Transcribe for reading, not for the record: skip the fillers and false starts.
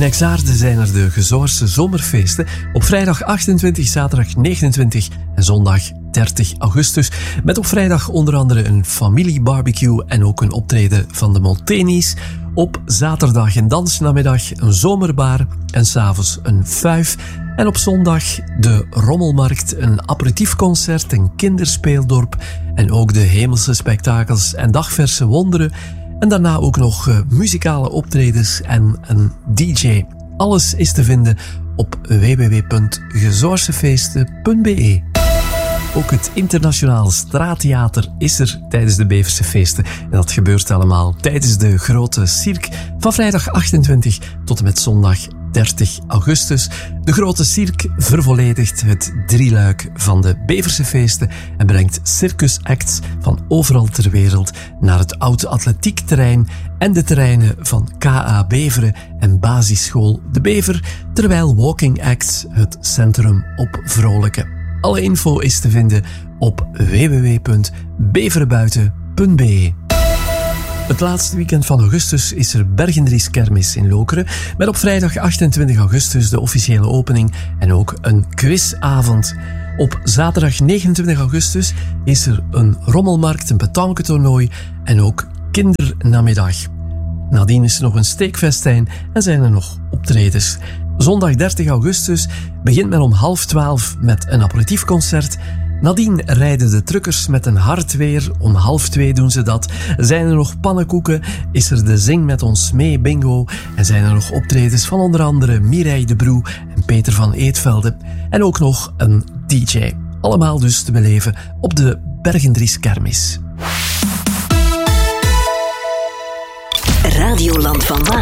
In Exaarde zijn er de Gezoorse zomerfeesten op vrijdag 28, zaterdag 29 en zondag 30 augustus. Met op vrijdag onder andere een familiebarbecue en ook een optreden van de Montenis. Op zaterdag een dansnamiddag, een zomerbar en 's avonds een fuif. En op zondag de Rommelmarkt, een aperitiefconcert, een kinderspeeldorp en ook de hemelse spektakels en dagverse wonderen. En daarna ook nog muzikale optredens en een DJ. Alles is te vinden op www.gezoorsefeesten.be. Ook het Internationaal Straattheater is er tijdens de Beverse feesten. En dat gebeurt allemaal tijdens de grote cirque van vrijdag 28 tot en met zondag 30 augustus. De grote cirque vervolledigt het drieluik van de Beverse feesten en brengt circusacts van overal ter wereld naar het oude atletiekterrein en de terreinen van KA Beveren en basisschool De Bever, terwijl walking acts het centrum op vrolijken. Alle info is te vinden op www.beverenbuiten.be. Het laatste weekend van augustus is er Bergendries Kermis in Lokeren, met op vrijdag 28 augustus de officiële opening en ook een quizavond. Op zaterdag 29 augustus is er een rommelmarkt, een petanquetoernooi en ook kindernamiddag. Nadien is er nog een steekfestijn en zijn er nog optredens. Zondag 30 augustus begint men om 11:30 met een aperitiefconcert. Nadien rijden de truckers met een hard weer. Om 1:30 doen ze dat. Zijn er nog pannenkoeken, is er de Zing met ons mee bingo en zijn er nog optredens van onder andere Mireille de Broe en Peter van Eetvelde. En ook nog een DJ. Allemaal dus te beleven op de Bergendries Kermis. Radioland van Waal.